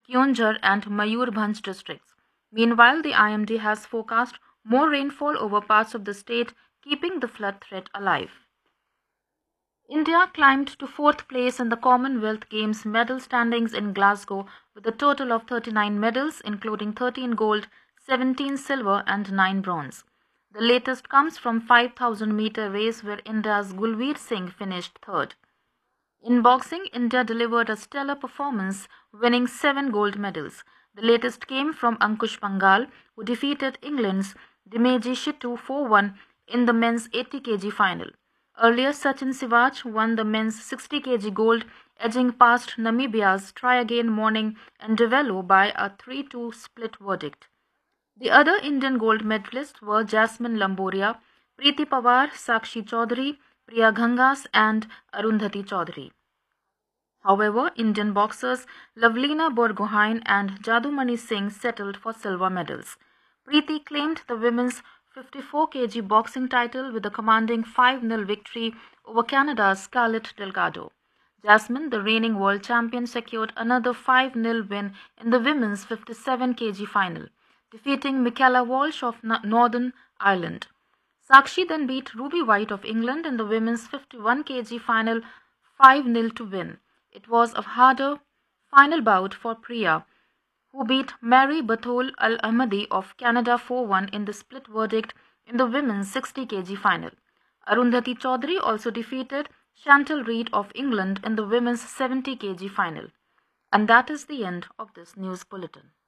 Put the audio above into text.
Keonjhar and Mayurbhanj districts. Meanwhile, the IMD has forecast more rainfall over parts of the state, keeping the flood threat alive. India climbed to fourth place in the Commonwealth Games medal standings in Glasgow with a total of 39 medals, including 13 gold, 17 silver, and 9 bronze. The latest comes from 5,000-meter race where India's Gulveer Singh finished third. In boxing, India delivered a stellar performance, winning 7 gold medals. The latest came from Ankush Pangal, who defeated England's Dimeji Shittu 4-1 in the men's 80 kg final. Earlier, Sachin Sivaj won the men's 60 kg gold, edging past Namibia's Try Again Morning and Develo by a 3-2 split verdict. The other Indian gold medalists were Jasmine Lamboria, Preeti Pawar, Sakshi Chaudhary, Priya Ghangas, and Arundhati Chaudhary. However, Indian boxers Lavlina Borgohain and Jadumani Singh settled for silver medals. Preeti claimed the women's 54 kg boxing title with a commanding 5-0 victory over Canada's Scarlett Delgado. Jasmine, the reigning world champion, secured another 5-0 win in the women's 57 kg final, defeating Michaela Walsh of Northern Ireland. Sakshi then beat Ruby White of England in the women's 51 kg final 5-0 to win. It was a harder final bout for Priya, who beat Mary Bathol Al-Ahmadi of Canada 4-1 in the split verdict in the women's 60 kg final. Arundhati Chaudhary also defeated Chantal Reid of England in the women's 70 kg final. And that is the end of this news bulletin.